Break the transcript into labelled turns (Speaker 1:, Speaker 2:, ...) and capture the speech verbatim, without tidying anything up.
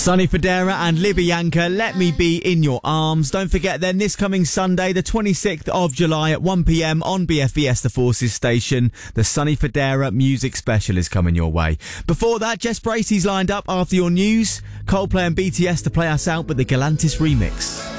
Speaker 1: Sonny Fodera and Libby Yanka, Let Me Be In Your Arms. Don't forget then, this coming Sunday, the twenty-sixth of July at one p m on B F B S The Forces station, the Sonny Fodera Music Special is coming your way. Before that, Jess Bracey's lined up after your news. Coldplay and B T S to play us out with the Galantis remix.